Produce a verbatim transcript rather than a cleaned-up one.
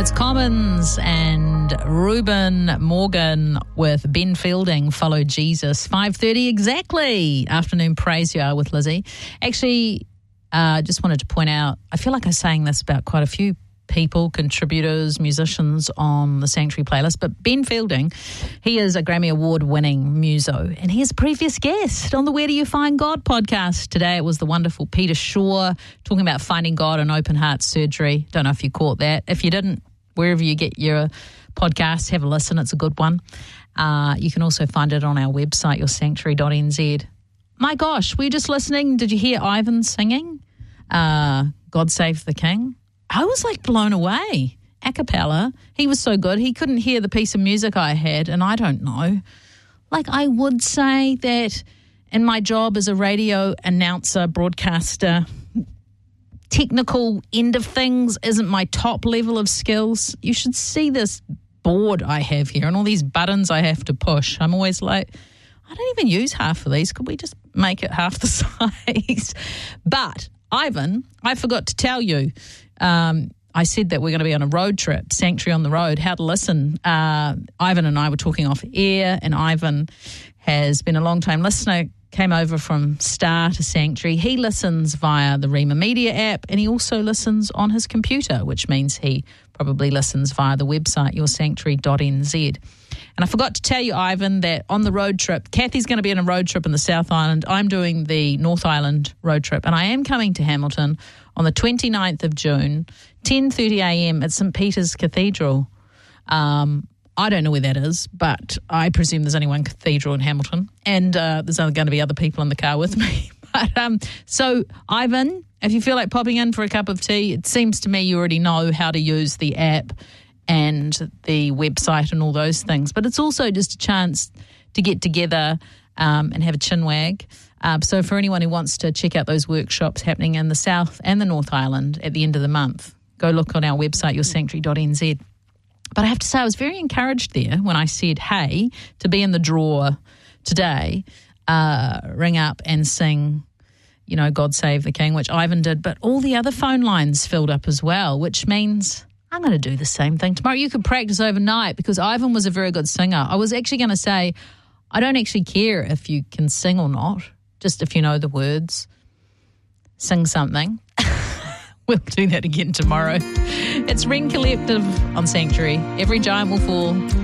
It's Commons and Reuben Morgan with Ben Fielding, Follow Jesus. five thirty exactly. Afternoon Praise You Are with Lizzie. Actually, I uh, just wanted to point out, I feel like I'm saying this about quite a few people, contributors, musicians on the Sanctuary playlist, but Ben Fielding, he is a Grammy Award-winning muso, and he's a previous guest on the Where Do You Find God podcast. Today it was the wonderful Peter Shaw talking about finding God and open heart surgery. Don't know if you caught that. If you didn't, wherever you get your podcasts, have a listen. It's a good one. Uh, you can also find it on our website, your sanctuary dot n z. My gosh, were you just listening? Did you hear Ivan singing uh, God Save the King? I was like blown away. A cappella. He was so good. He couldn't hear the piece of music I had, and I don't know. Like, I would say that in my job as a radio announcer, broadcaster, technical end of things isn't my top level of skills. You should see this board I have here and all these buttons I have to push. I'm always like, I don't even use half of these. Could we just make it half the size? But, Ivan, I forgot to tell you, um, I said that we're going to be on a road trip, Sanctuary on the Road, how to listen. Uh, Ivan and I were talking off air, and Ivan has been a long-time listener, came over from Star to Sanctuary. He listens via the Rima Media app, and he also listens on his computer, which means he probably listens via the website, your sanctuary dot n z. And I forgot to tell you, Ivan, that on the road trip, Kathy's going to be on a road trip in the South Island. I'm doing the North Island road trip, and I am coming to Hamilton on the twenty-ninth of June, ten thirty a.m. at Saint Peter's Cathedral. Um, I don't know where that is, but I presume there's only one cathedral in Hamilton, and uh, there's only going to be other people in the car with me. But um, so, Ivan, if you feel like popping in for a cup of tea, it seems to me you already know how to use the app and the website and all those things. But it's also just a chance to get together um, and have a chinwag. Uh, so for anyone who wants to check out those workshops happening in the South and the North Island at the end of the month, go look on our website, your sanctuary dot n z. But I have to say I was very encouraged there when I said, hey, to be in the draw today, uh, ring up and sing, you know, God Save the King, which Ivan did. But all the other phone lines filled up as well, which means I'm going to do the same thing tomorrow. You could practice overnight because Ivan was a very good singer. I was actually going to say, I don't actually care if you can sing or not, just if you know the words, sing something. We'll do that again tomorrow. It's Ring Collective on Sanctuary. Every giant will fall.